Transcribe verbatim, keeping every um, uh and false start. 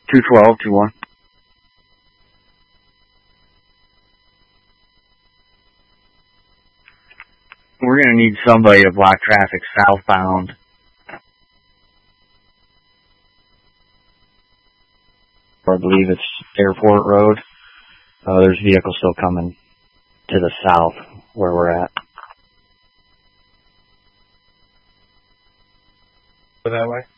two twelve, two one. We're going to need somebody to block traffic southbound. I believe it's Airport Road. Uh, there's vehicles still coming to the south where we're at. Go that way?